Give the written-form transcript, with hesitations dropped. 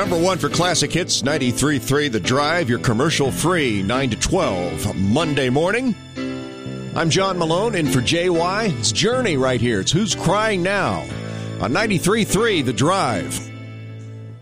Number one for classic hits, 93.3 The Drive, your commercial-free 9 to 12 Monday morning. I'm John Malone, in for JY. It's Journey right here. It's Who's Crying Now on 93.3 The Drive.